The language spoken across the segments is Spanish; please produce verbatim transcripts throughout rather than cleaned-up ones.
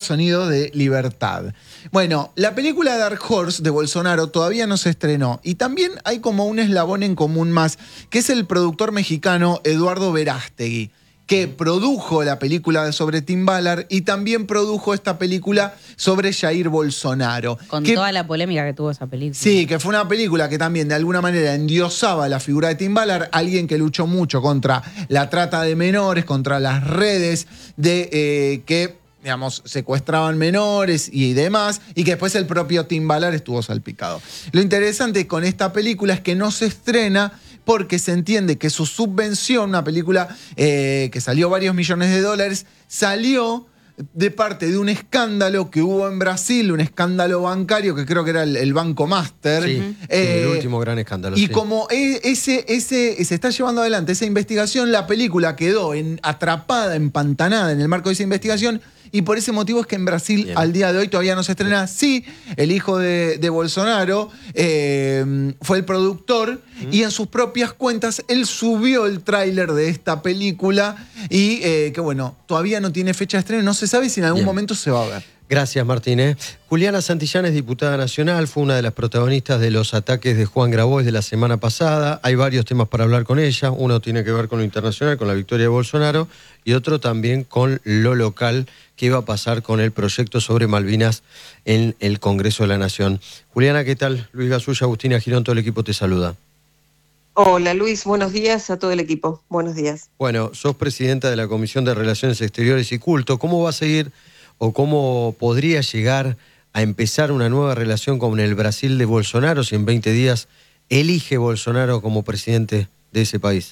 sonido de Libertad. Bueno, la película Dark Horse de Bolsonaro todavía no se estrenó y también hay como un eslabón en común más, que es el productor mexicano Eduardo Verástegui, que produjo la película sobre Tim Ballard y también produjo esta película sobre Jair Bolsonaro. Con que, toda la polémica que tuvo esa película. Sí, que fue una película que también de alguna manera endiosaba la figura de Tim Ballard, alguien que luchó mucho contra la trata de menores, contra las redes de eh, que, digamos, secuestraban menores y demás, y que después el propio Tim Ballard estuvo salpicado. Lo interesante con esta película es que no se estrena porque se entiende que su subvención, una película eh, que salió varios millones de dólares, salió de parte de un escándalo que hubo en Brasil, un escándalo bancario que creo que era el, el Banco Master. Sí, eh, sí, el último gran escándalo. Y sí. como ese, ese, se está llevando adelante esa investigación, la película quedó en, atrapada, empantanada en el marco de esa investigación. Y por ese motivo es que en Brasil Bien. al día de hoy todavía no se estrena. Sí, el hijo de, de Bolsonaro eh, fue el productor ¿Mm? y en sus propias cuentas él subió el tráiler de esta película y eh, que bueno, todavía no tiene fecha de estreno. No se sabe si en algún Bien. momento se va a ver. Gracias, Martín. Juliana Santillán es diputada nacional, fue una de las protagonistas de los ataques de Juan Grabois de la semana pasada. Hay varios temas para hablar con ella. Uno tiene que ver con lo internacional, con la victoria de Bolsonaro, y otro también con lo local, qué iba a pasar con el proyecto sobre Malvinas en el Congreso de la Nación. Juliana, ¿qué tal? Luis Gasulla, Agustina Girón, todo el equipo te saluda. Hola Luis, buenos días a todo el equipo. Buenos días. Bueno, sos presidenta de la Comisión de Relaciones Exteriores y Culto. ¿Cómo va a seguir o cómo podría llegar a empezar una nueva relación con el Brasil de Bolsonaro si en veinte días elige Bolsonaro como presidente de ese país?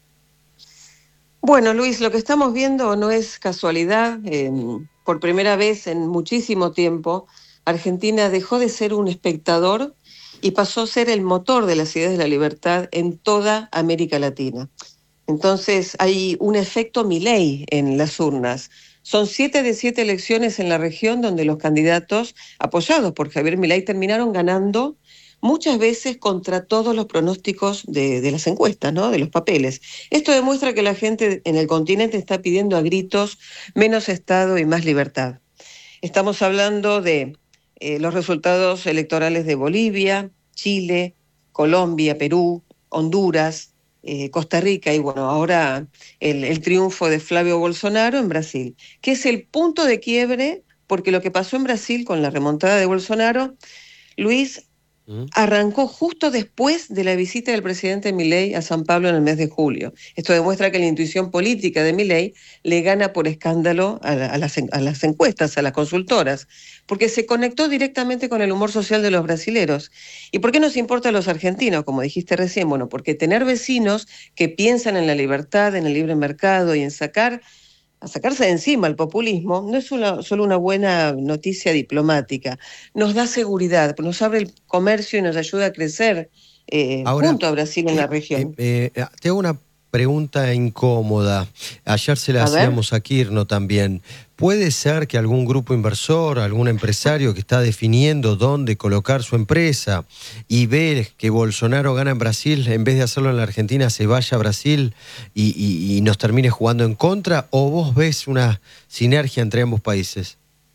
Bueno, Luis, lo que estamos viendo no es casualidad. Eh, por primera vez en muchísimo tiempo, Argentina dejó de ser un espectador y pasó a ser el motor de las ideas de la libertad en toda América Latina. Entonces hay un efecto Milei en las urnas. Son siete de siete elecciones en la región donde los candidatos apoyados por Javier Milei terminaron ganando muchas veces contra todos los pronósticos de, de las encuestas, ¿no? De los papeles. Esto demuestra que la gente en el continente está pidiendo a gritos menos Estado y más libertad. Estamos hablando de eh, los resultados electorales de Bolivia, Chile, Colombia, Perú, Honduras, Eh, Costa Rica y bueno, ahora el, el triunfo de Flavio Bolsonaro en Brasil, que es el punto de quiebre, porque lo que pasó en Brasil con la remontada de Bolsonaro, Luis, ¿Mm? arrancó justo después de la visita del presidente Milei a San Pablo en el mes de julio. Esto demuestra que la intuición política de Milei le gana por escándalo a, la, a, las, a las encuestas, a las consultoras, porque se conectó directamente con el humor social de los brasileros. ¿Y por qué nos importa a los argentinos? Como dijiste recién, bueno, porque tener vecinos que piensan en la libertad, en el libre mercado y en sacar, a sacarse de encima el populismo, no es una, solo una buena noticia diplomática, nos da seguridad, nos abre el comercio y nos ayuda a crecer eh, Ahora, junto a Brasil en eh, la región. Eh, eh, te hago una pregunta incómoda. Ayer se la a hacíamos ver. a Kirno también. ¿Puede ser que algún grupo inversor, algún empresario que está definiendo dónde colocar su empresa y ve que Bolsonaro gana en Brasil, en vez de hacerlo en la Argentina, se vaya a Brasil y, y, y nos termine jugando en contra? ¿O vos ves una sinergia entre ambos países?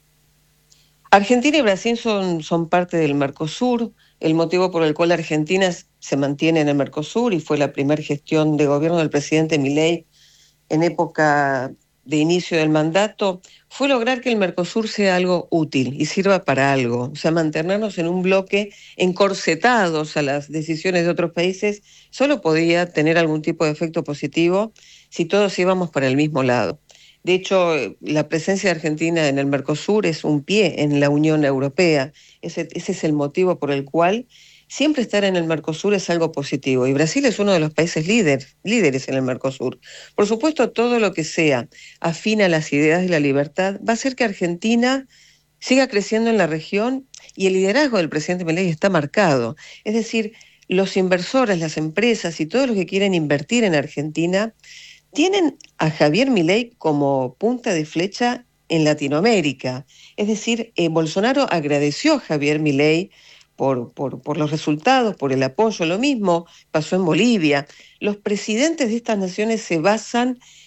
Argentina y Brasil son, son parte del Mercosur. El motivo por el cual Argentina se mantiene en el Mercosur y fue la primera gestión de gobierno del presidente Milei en época de inicio del mandato, fue lograr que el Mercosur sea algo útil y sirva para algo. O sea, mantenernos en un bloque encorsetados a las decisiones de otros países solo podía tener algún tipo de efecto positivo si todos íbamos para el mismo lado. De hecho, la presencia de Argentina en el Mercosur es un pie en la Unión Europea. Ese, ese es el motivo por el cual siempre estar en el Mercosur es algo positivo. Y Brasil es uno de los países líder, líderes en el Mercosur. Por supuesto, todo lo que sea afín a las ideas de la libertad va a hacer que Argentina siga creciendo en la región y el liderazgo del presidente Milei está marcado. Es decir, los inversores, las empresas y todos los que quieren invertir en Argentina tienen a Javier Milei como punta de flecha en Latinoamérica. Es decir, eh, Bolsonaro agradeció a Javier Milei por, por, por los resultados, por el apoyo. Lo mismo pasó en Bolivia. Los presidentes de estas naciones se basan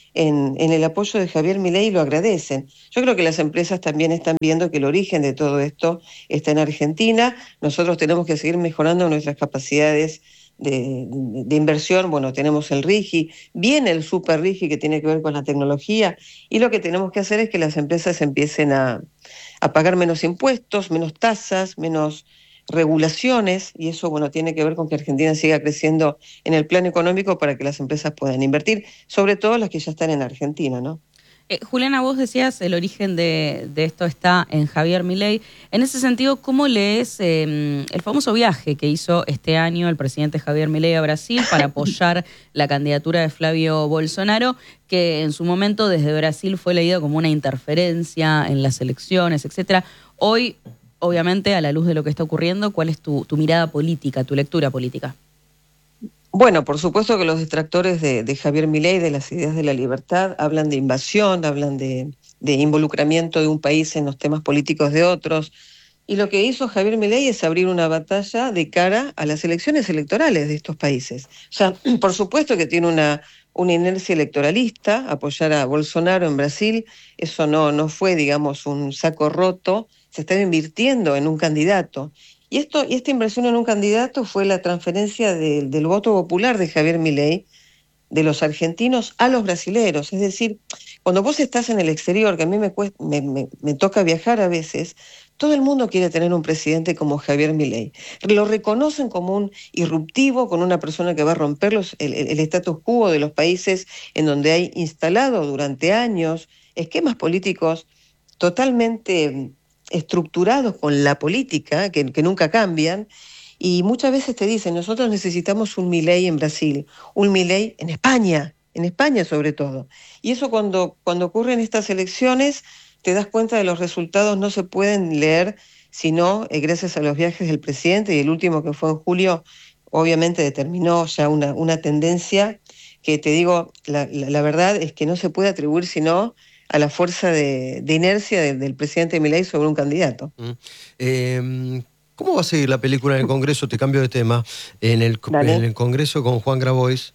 en, en el apoyo de Javier Milei y lo agradecen. Yo creo que las empresas también están viendo que el origen de todo esto está en Argentina. Nosotros tenemos que seguir mejorando nuestras capacidades de, de, de inversión. Bueno, tenemos el RIGI, viene el Super RIGI que tiene que ver con la tecnología, y lo que tenemos que hacer es que las empresas empiecen a, a pagar menos impuestos, menos tasas, menos regulaciones, y eso, bueno, tiene que ver con que Argentina siga creciendo en el plano económico para que las empresas puedan invertir, sobre todo las que ya están en Argentina, ¿no? Eh, Juliana, vos decías el origen de, de esto está en Javier Milei. En ese sentido, ¿cómo lees eh, el famoso viaje que hizo este año el presidente Javier Milei a Brasil para apoyar la candidatura de Flavio Bolsonaro, que en su momento desde Brasil fue leído como una interferencia en las elecciones, etcétera? Hoy, obviamente, a la luz de lo que está ocurriendo, ¿cuál es tu, tu mirada política, tu lectura política? Bueno, por supuesto que los detractores de, de Javier Milei, de las ideas de la libertad, hablan de invasión, hablan de, de involucramiento de un país en los temas políticos de otros. Y lo que hizo Javier Milei es abrir una batalla de cara a las elecciones electorales de estos países. O sea, por supuesto que tiene una, una inercia electoralista, apoyar a Bolsonaro en Brasil, eso no, no fue, digamos, un saco roto, se estaba invirtiendo en un candidato. Y, esto, y esta inversión en un candidato fue la transferencia de, del voto popular de Javier Milei, de los argentinos a los brasileros. Es decir, cuando vos estás en el exterior, que a mí me, cuesta, me, me, me toca viajar a veces, todo el mundo quiere tener un presidente como Javier Milei. Lo reconocen como un irruptivo, con una persona que va a romper los, el, el status quo de los países en donde hay instalado durante años esquemas políticos totalmente estructurados con la política, que, que nunca cambian, y muchas veces te dicen, nosotros necesitamos un Milei en Brasil, un Milei en España, en España sobre todo. Y eso cuando, cuando ocurren estas elecciones, te das cuenta de los resultados, no se pueden leer, sino eh, gracias a los viajes del presidente, y el último que fue en julio, obviamente determinó ya una, una tendencia que, te digo, la, la, la verdad es que no se puede atribuir sino a la fuerza de, de inercia de, del presidente Milei sobre un candidato. Mm. Eh, ¿Cómo va a seguir la película en el Congreso? Te cambio de tema. En el, en el Congreso con Juan Grabois.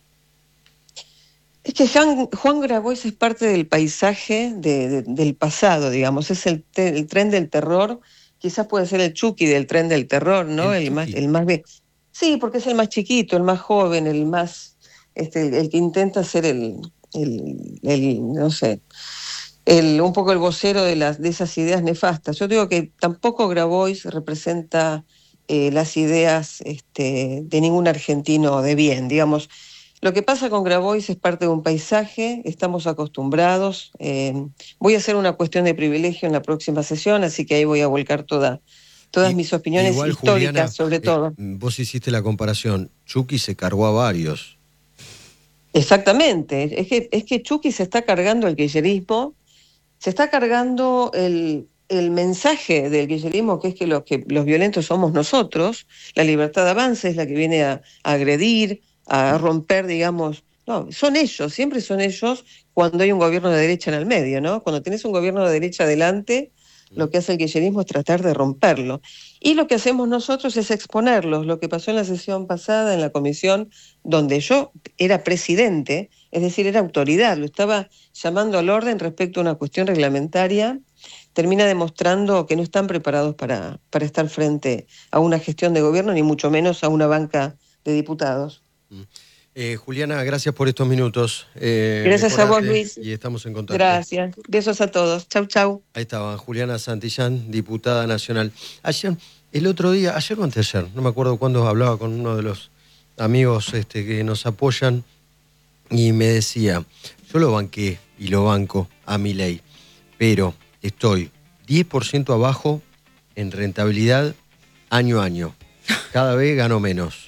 Es que Juan, Juan Grabois es parte del paisaje de, de, del pasado, digamos. Es el, te, el tren del terror. Quizás puede ser el Chucky del tren del terror, ¿no? El, el más, el más sí, porque es el más chiquito, el más joven, el más, este, el, el que intenta ser el El, el, no sé, el, un poco el vocero de, las, de esas ideas nefastas. Yo digo que tampoco Grabois representa eh, las ideas este, de ningún argentino de bien, digamos. Lo que pasa con Grabois es parte de un paisaje, estamos acostumbrados. Eh, voy a hacer una cuestión de privilegio en la próxima sesión, así que ahí voy a volcar toda, todas y, mis opiniones igual, históricas, Juliana, sobre todo. Eh, vos hiciste la comparación, Chucky se cargó a varios. Exactamente, es que, es que Chucky se está cargando el kirchnerismo, se está cargando el, el mensaje del kirchnerismo, que es que los, que los violentos somos nosotros, la libertad de avance es la que viene a, a agredir, a romper, digamos, no, son ellos, siempre son ellos cuando hay un gobierno de derecha en el medio, ¿no? Cuando tenés un gobierno de derecha adelante, lo que hace el kirchnerismo es tratar de romperlo. Y lo que hacemos nosotros es exponerlos. Lo que pasó en la sesión pasada, en la comisión, donde yo era presidente, es decir, era autoridad, lo estaba llamando al orden respecto a una cuestión reglamentaria, termina demostrando que no están preparados para, para estar frente a una gestión de gobierno, ni mucho menos a una banca de diputados. Eh, Juliana, gracias por estos minutos. Eh, gracias a vos, Luis. Y estamos en contacto. Gracias. Besos a todos. Chau, chau. Ahí estaba Juliana Santillán, diputada nacional. Ayer, el otro día, ayer o anteayer, no me acuerdo cuándo hablaba con uno de los amigos este, que nos apoyan y me decía, yo lo banqué y lo banco a Milei, pero estoy diez por ciento abajo en rentabilidad año a año. Cada vez gano menos.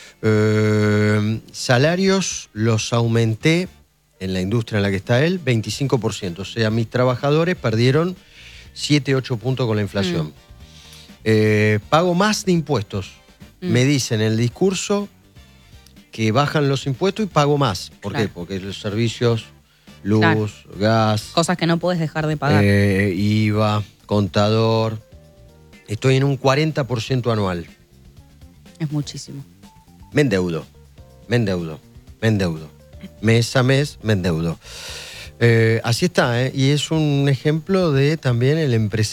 Eh, salarios los aumenté en la industria en la que está él, veinticinco por ciento. O sea, mis trabajadores perdieron siete, ocho puntos con la inflación. Mm. Eh, pago más de impuestos. Mm. Me dicen en el discurso que bajan los impuestos y pago más. ¿Por claro. qué? Porque los servicios, luz, claro. gas... Cosas que no puedes dejar de pagar. Eh, I V A, contador... Estoy en un cuarenta por ciento anual. Es muchísimo. Me endeudo, me endeudo, me endeudo. mes a mes me endeudo. Eh, así está, ¿eh? Y es un ejemplo de también el empresario.